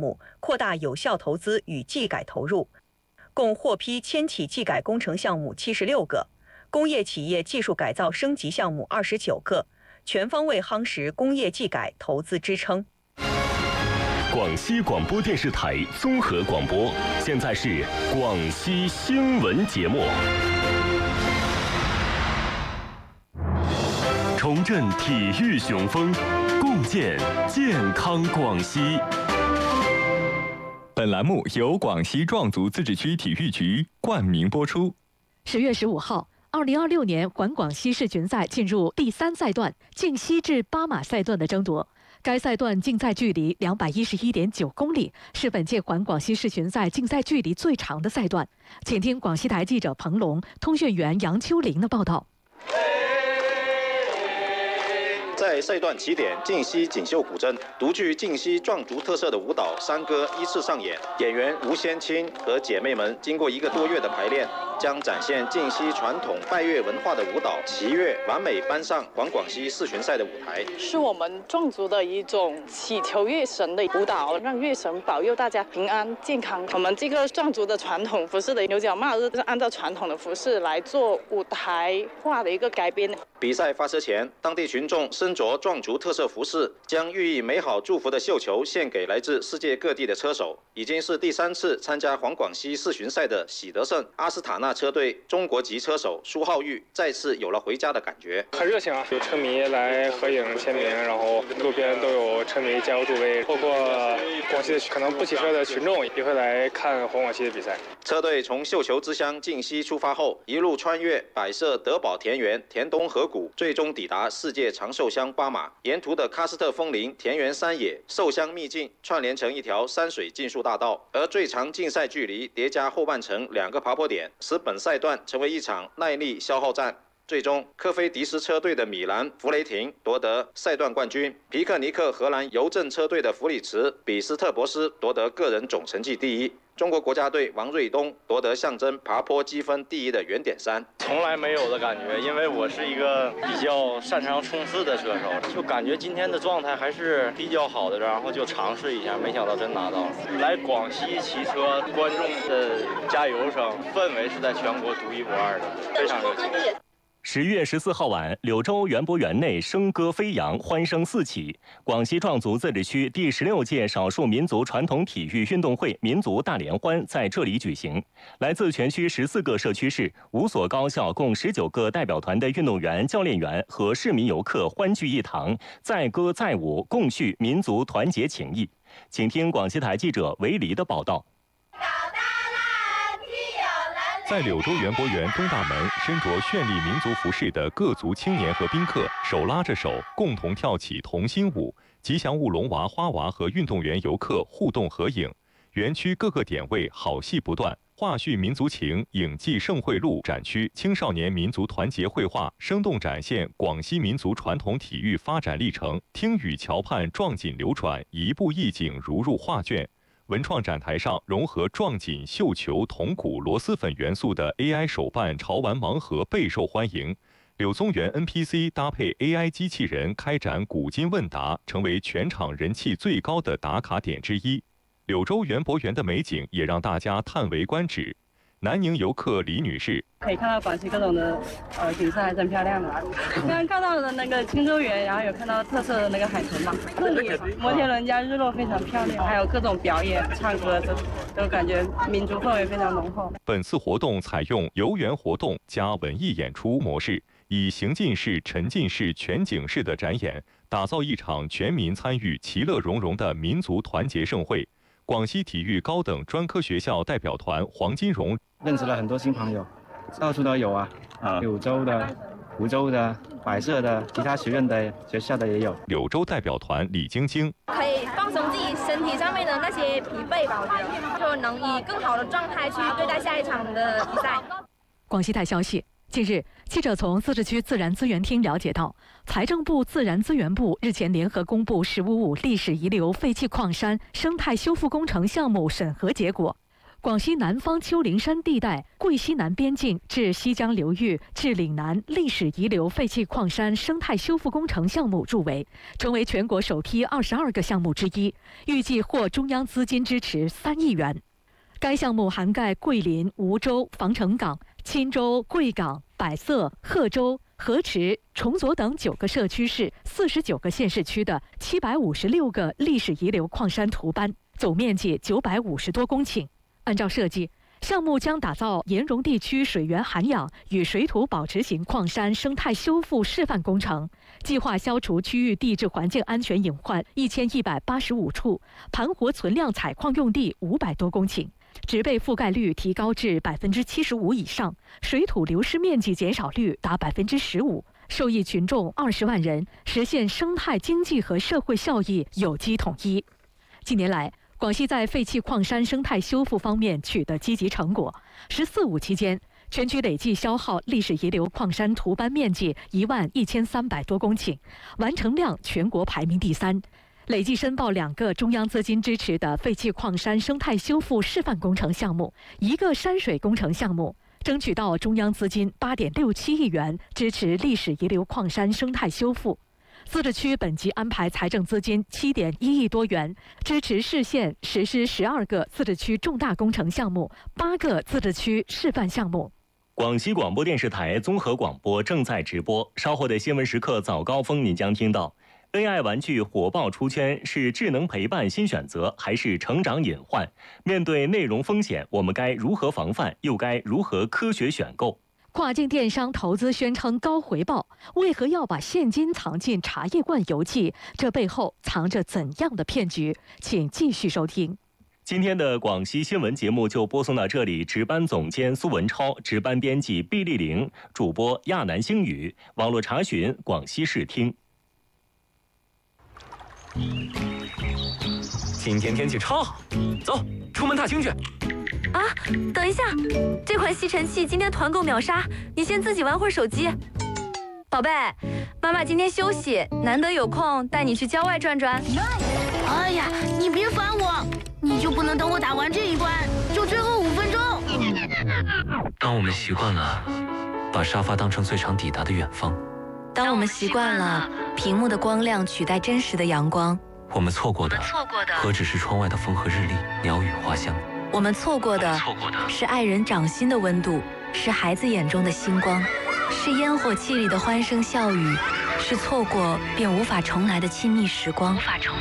目，扩大有效投资与技改投入，共获批千起技改工程项目76个，工业企业技术改造升级项目29个，全方位夯实工业技改投资支撑。 广西广播电视台综合广播，现在是广西新闻节目。重振体育雄风，共建健康广西。 本栏目由广西壮族自治区体育局冠名播出。 10月15号，2026年环广西世巡赛进入第3赛段靖西至巴马赛段的争夺。该赛段竞赛距离211.9公里，是本届环广西世巡赛竞赛距离最长的赛段。请听广西台记者彭龙、通讯员杨秋玲的报道。 在赛段起点靖西锦绣古镇，独具靖西壮族特色的舞蹈山歌依次上演。演员吴先清和姐妹们经过1个多月的排练，将展现靖西传统拜月文化的舞蹈旗乐完美搬上环广西世巡赛的舞台。 是我们壮族的一种祈求月神的舞蹈，让月神保佑大家平安健康。我们这个壮族的传统服饰的牛角帽是按照传统的服饰来做舞台化的一个改编。 比赛发车前，当地群众身着壮族特色服饰，将寓意美好祝福的绣球献给来自世界各地的车手。已经是第3次参加环广西世巡赛的喜德盛阿斯塔纳车队中国籍车手苏浩玉再次有了回家的感觉。 很热情啊，有车迷来合影签名，然后路边都有车迷加油助威，包括广西的可能不骑车的群众也会来看环广西的比赛。 车队从绣球之乡靖西出发后，一路穿越百色德宝田园、田东河谷，最终抵达世界长寿乡巴马。沿途的喀斯特枫林、田园山野、寿乡秘境串联成一条山水竞速大道，而最长竞赛距离叠加后半程2个爬坡点，使本赛段成为一场耐力消耗战。最终，科菲迪斯车队的米兰弗雷廷夺得赛段冠军，皮克尼克荷兰邮政车队的弗里茨比斯特博斯夺得个人总成绩第1。中国国家队王瑞东夺得象征爬坡积分第1的原点3。 从来没有的感觉，因为我是一个比较擅长冲刺的车手，就感觉今天的状态还是比较好的，然后就尝试一下，没想到真拿到了。来广西骑车，观众的加油声氛围是在全国独一无二的，非常热情。 10月14号晚，柳州园博园内笙歌飞扬，欢声四起。广西壮族自治区第16届少数民族传统体育运动会民族大联欢在这里举行。来自全区14个社区市、5所高校共19个代表团的运动员、教练员和市民游客欢聚一堂，载歌载舞，共叙民族团结情谊。请听广西台记者韦黎的报道。 在柳州园博园东大门，身着绚丽民族服饰的各族青年和宾客手拉着手，共同跳起同心舞，吉祥物龙娃、花娃和运动员游客互动合影。园区各个点位好戏不断，话叙民族情、影记盛会录展区青少年民族团结绘画，生动展现广西民族传统体育发展历程。听雨桥畔壮锦流转，一步一景如入画卷。文创展台上融合壮锦、绣球、铜鼓、螺蛳粉元素的 AI 手办潮玩盲盒备受欢迎。柳宗元 NPC 搭配 AI 机器人开展古今问答，成为全场人气最高的打卡点之一。柳州园博园的美景也让大家叹为观止。南宁游客李女士可以看到广西各种的景色，还真漂亮的。刚刚看到的那个青州园，然后有看到特色的那个海豚嘛，这里摩天轮加日落非常漂亮，还有各种表演、唱歌，都感觉民族氛围非常浓厚。 本次活动采用游园活动加文艺演出模式，以行进式、沉浸式、全景式的展演，打造一场全民参与、其乐融融的民族团结盛会。广西体育高等专科学校代表团黄金荣认识了很多新朋友，到处都有啊，柳州的、湖州的、百色的，其他学院的、学校的也有。 柳州代表团李晶晶可以放松自己身体上面的那些疲惫吧，我觉得就能以更好的状态去对待下一场的比赛。 广西台消息。近日，记者从自治区自然资源厅了解到，财政部自然资源部日前联合公布“1055”历史遗留废弃矿山生态修复工程项目审核结果。 广西南方丘陵山地带桂西南边境至西江流域至岭南历史遗留废弃矿山生态修复工程项目入围，成为全国首批22个项目之一，预计获中央资金支持3亿元。该项目涵盖桂林、梧州、防城港、钦州、贵港、百色、贺州、河池、崇左等9个社区市、49个县市区的756个历史遗留矿山图班，总面积950多公顷。按照设计，项目将打造岩溶地区水源涵养与水土保持型矿山生态修复示范工程，计划消除区域地质环境安全隐患1185处，盘活存量采矿用地500多公顷，植被覆盖率提高至75%以上，水土流失面积减少率达15%，受益群众20万人，实现生态经济和社会效益有机统一。近年来，广西在废弃矿山生态修复方面取得积极成果。“14五”期间，全区累计消耗历史遗留矿山图班面积11300多公顷，完成量全国排名第3。累计申报2个中央资金支持的废弃矿山生态修复示范工程项目，1个山水工程项目，争取到中央资金8.67亿元，支持历史遗留矿山生态修复。自治区本级安排财政资金7.1亿多元，支持市县实施12个自治区重大工程项目，8个自治区示范项目。 广西广播电视台综合广播正在直播，稍后的新闻时刻早高峰，您将听到 AI 玩具火爆出圈，是智能陪伴新选择，还是成长隐患？面对内容风险，我们该如何防范，又该如何科学选购？ 跨境电商投资宣称高回报，为何要把现金藏进茶叶罐邮寄？这背后藏着怎样的骗局？请继续收听。 今天的广西新闻节目就播送到这里，值班总监苏文超，值班编辑毕丽玲，主播亚楠星宇，网络查询广西视听。 今天天气超好，走，出门踏青去。 啊，等一下，这款吸尘器今天团购秒杀，你先自己玩会儿手机。宝贝，妈妈今天休息，难得有空带你去郊外转转。 哎呀，你别烦我，你就不能等我打完这一关，就最后5分钟？ 当我们习惯了把沙发当成最长抵达的远方， 当我们习惯了屏幕的光亮取代真实的阳光， 我们错过的何止是窗外的风和日丽、鸟语花香？ 我们错过的是爱人掌心的温度，是孩子眼中的星光，是烟火气里的欢声笑语，是错过便无法重来的亲密时光。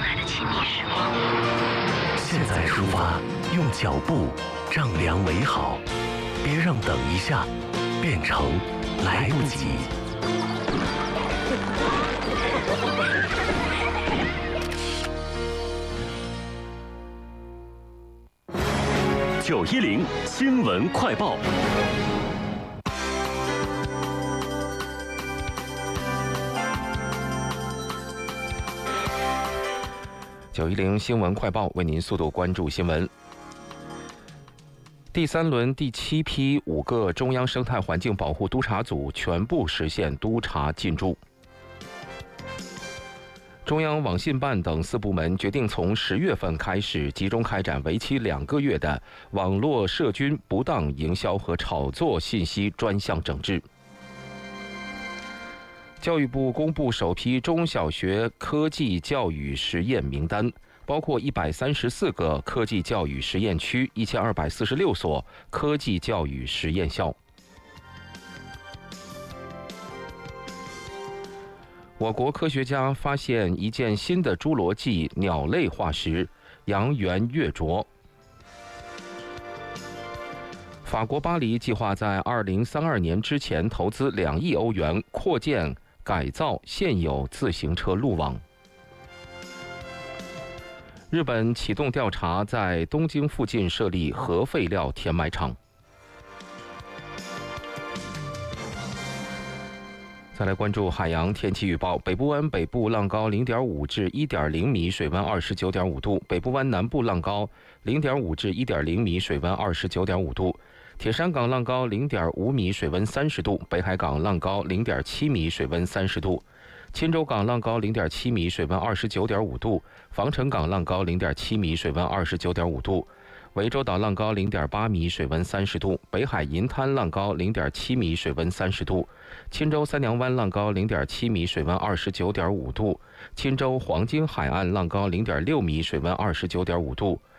现在出发，用脚步丈量美好，别让等一下变成来不及。 910新闻快报。 910新闻快报为您速度关注新闻。第3轮第7批5个中央生态环境保护督察组全部实现督察进驻。中央网信办等4部门决定从10月份开始集中开展为期2个月的网络涉军不当营销和炒作信息专项整治。教育部公布首批中小学科技教育实验名单，包括134个科技教育实验区、1246所科技教育实验校。我国科学家发现一件新的侏罗纪鸟类化石——阳源月啄。法国巴黎计划在2032年之前投资2亿欧元扩建、改造现有自行车路网。日本启动调查，在东京附近设立核废料填埋场。再来关注海洋天气预报，北部湾北部浪高0.5至1.0米，水温29.5度；北部湾南部浪高0.5至1.0米，水温29.5度；铁山港浪高0.5米，水温30度；北海港浪高0.7米，水温30度；钦州港浪高0.7米，水温29.5度；防城港浪高0.7米，水温29.5度； 涠洲岛浪高0.8米，水温30度；北海银滩浪高0.7米，水温30度；钦州三娘湾浪高0.7米，水温29.5度；钦州黄金海岸浪高0.6米，水温29.5度。